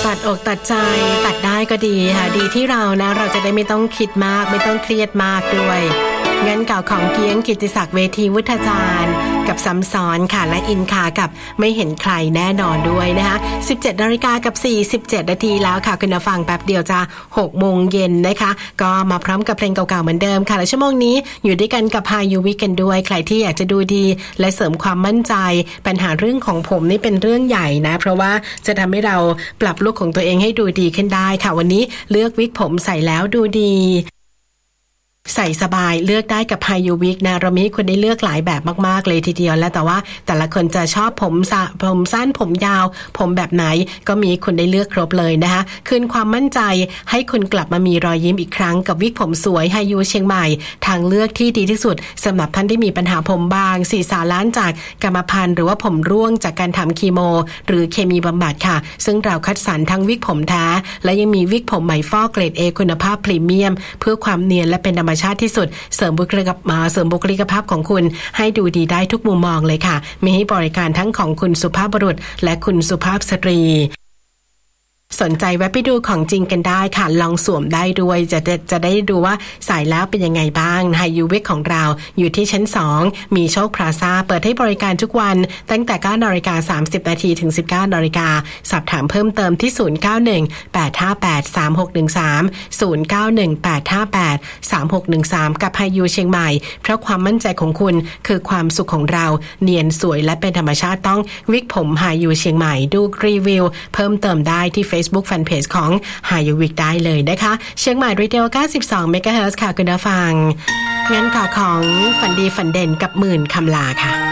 ตัดอกตัดใจตัดได้ก็ดีค่ะดีที่เรานะเราจะได้ไม่ต้องคิดมากไม่ต้องเครียดมากด้วยงั้นเก่าของเกียงกิตติศักดิ์เวทีวุฒจารย์กับซ้ำซ้อนค่ะและอินคากับไม่เห็นใครแน่นอนด้วยนะคะ 17:47 น.แล้วค่ะคุณผู้ฟังแป๊บเดียวจะ 6:00 น.นะคะก็มาพร้อมกับเพลงเก่าๆเหมือนเดิมค่ะและชั่วโมงนี้อยู่ด้วยกันกับพายุวิกกันด้วยใครที่อยากจะดูดีและเสริมความมั่นใจปัญหาเรื่องของผมนี่เป็นเรื่องใหญ่นะเพราะว่าจะทำให้เราปรับลุคของตัวเองให้ดูดีขึ้นได้ค่ะวันนี้เลือกวิกผมใส่แล้วดูดีใส่สบายเลือกได้กับพายุวิกนะเรามีให้คุณได้เลือกหลายแบบมากๆเลยทีเดียวแล้วแต่ว่าแต่ละคนจะชอบผมสั้นผมยาวผมแบบไหนก็มีคุณได้เลือกครบเลยนะคะคืนความมั่นใจให้คุณกลับมามีรอยยิ้มอีกครั้งกับวิกผมสวยไฮยูเชียงใหม่ทางเลือกที่ดีที่สุดสำหรับท่านที่มีปัญหาผมบางศีรษะล้านจากกรรมพันธุ์หรือว่าผมร่วงจากการทำคีโมหรือเคมีบำบัดค่ะซึ่งเราคัดสรรทั้งวิกผมแท้และยังมีวิกผมไหมฟอกเกรด A คุณภาพพรีเมียมเพื่อความเนียนและเป็นธรรมชาติที่สุดเสริมบุคลิกภาพของคุณให้ดูดีได้ทุกมุมมองเลยค่ะมีให้บริการทั้งของคุณสุภาพบุรุษและคุณสุภาพสตรีสนใจแวะไปดูของจริงกันได้ค่ะลองสวมได้ด้วยจะได้ดูว่าใส่แล้วเป็นยังไงบ้างไฮยูวิกของเราอยู่ที่ชั้น2มีโชคพลาซ่าเปิดให้บริการทุกวันตั้งแต่ 9:30 น.ถึง 19:00 น.สอบถามเพิ่มเติมที่0918583613 กับไฮยูเชียงใหม่เพราะความมั่นใจของคุณคือความสุขของเราเนียนสวยและเป็นธรรมชาติต้องวิกผมไฮยูเชียงใหม่ดูรีวิวเพิ่มเติมได้ที่Facebook Fanpage ของ Higher Week ได้เลยนะคะเชียงใหม่ Radio 92 MHz ค่ะคุณผู้ฟังงั้นข่าวของฝันดีฝันเด่นกับหมื่นคำลาค่ะ